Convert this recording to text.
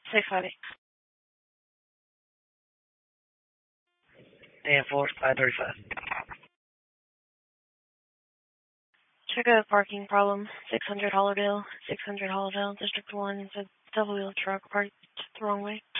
658. And 535. Check a parking problem. 600 Hollerdale. 600 Hollerdale, District 1. It's a double-wheel truck parked the wrong way.